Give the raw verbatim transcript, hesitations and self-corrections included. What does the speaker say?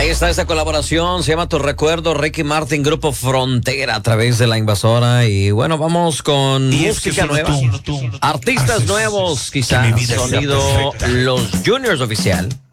Ahí está esa colaboración, se llama Tu Recuerdo, Ricky Martin, Grupo Frontera a través de La Invasora. Y bueno, vamos con Y es que música solo nueva. tú, tú Artistas haces nuevos, que quizás. mi vida sea Sonido perfecta. Los Juniors Oficial.